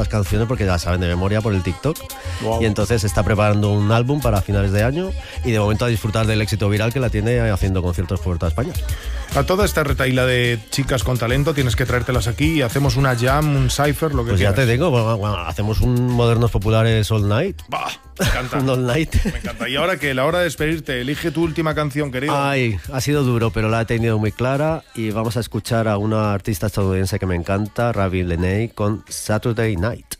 las canciones porque las saben de memoria por el TikTok. Wow. Y entonces está preparando un álbum para finales de año y de momento a disfrutar del éxito viral que la tiene haciendo conciertos por toda España. A toda esta retaíla de chicas con talento tienes que traértelas aquí y hacemos una jam, un cypher, lo que Pues ya quieras. te digo, bueno, hacemos un Modernos Populares All Night. Bah, me encanta. Un All Night. Me encanta. Y ahora que la hora de despedirte, elige tu última canción, querido. Ay, ha sido duro, pero la he tenido muy clara y vamos a escuchar a una artista estadounidense que me encanta, Ravi Leney, con Saturday Night.